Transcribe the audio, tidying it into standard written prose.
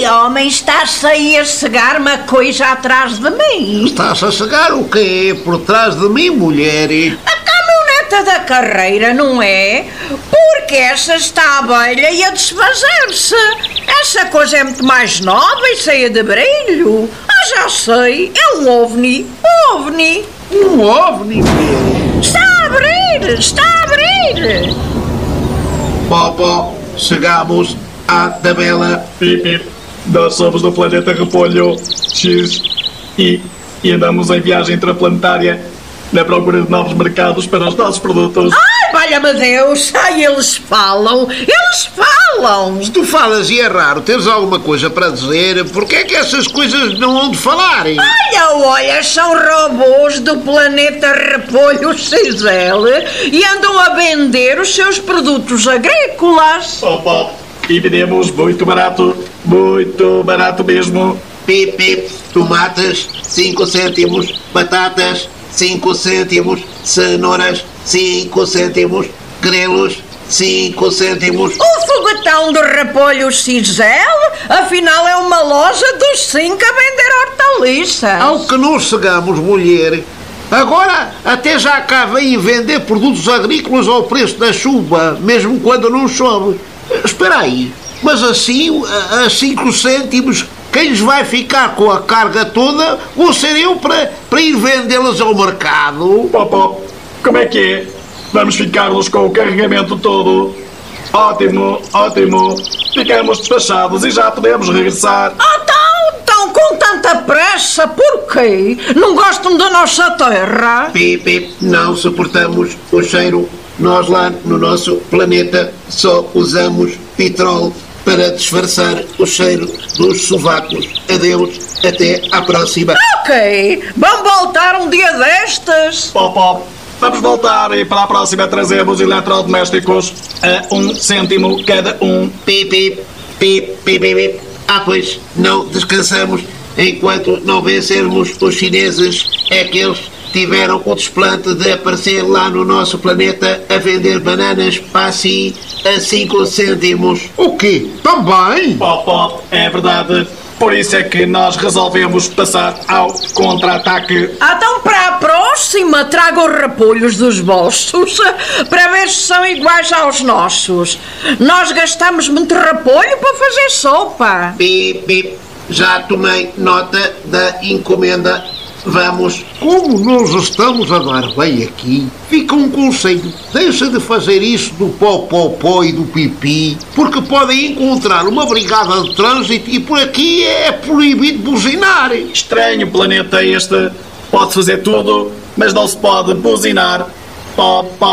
Ai, homem, estás aí a cegar-me a coisa atrás de mim. Estás a cegar o quê por trás de mim, mulher? A caminhoneta da carreira, não é? Porque essa está a velha e a desfazer-se. Essa coisa é muito mais nova e cheia de brilho. Ah, já sei, é um OVNI. OVNI. Um OVNI, mulher? Está a abrir, está a abrir. Pó, chegamos à tabela. Pip, nós somos do planeta Repolho X e andamos em viagem interplanetária na procura de novos mercados para os nossos produtos. Ai, valha-me Deus! Ai, eles falam! Eles falam! Se tu falas e é raro teres alguma coisa para dizer, porquê é que essas coisas não hão de falar? Olha, são robôs do planeta Repolho XL e andam a vender os seus produtos agrícolas. Opa, e vendemos muito barato mesmo. Pip, tomates, 5 cêntimos, batatas, 5 cêntimos, cenouras, 5 cêntimos, grelos, 5 cêntimos. O foguetão do Repolho XL, afinal, é uma loja dos 5 a vender hortaliças. Ao que nos cegamos, mulher. Agora até já cá vêm vender produtos agrícolas ao preço da chuva, mesmo quando não chove. Espera aí, mas assim, a 5 cêntimos, quem lhes vai ficar com a carga toda vou ser eu para ir vendê-las ao mercado. Opa, como é que é? Vamos ficar-nos com o carregamento todo. Ótimo. Ficamos despachados e já podemos regressar. Então, com tanta pressa, por quê? Não gostam da nossa terra? Pip, não suportamos o cheiro. Nós lá no nosso planeta só usamos petróleo para disfarçar o cheiro dos sovacos. Adeus, até à próxima. Ok, vamos voltar um dia destes. Opa, vamos voltar e para a próxima trazemos eletrodomésticos a 1 cêntimo cada um. Pip. Pois não descansamos enquanto não vencermos os chineses. É que eles tiveram o desplante de aparecer lá no nosso planeta a vender bananas para si a 5 cêntimos. O quê? Também? Opa, é verdade. Por isso é que nós resolvemos passar ao contra-ataque. Então, para a próxima, tragam repolhos dos vossos para ver se são iguais aos nossos. Nós gastamos muito repolho para fazer sopa. Pip, já tomei nota da encomenda. Vamos. Como nós estamos a dar bem aqui, fica um conselho. Deixa de fazer isso do pó e do pipi, porque podem encontrar uma brigada de trânsito e por aqui é proibido buzinar. Estranho planeta este. Pode fazer tudo, mas não se pode buzinar. Pó.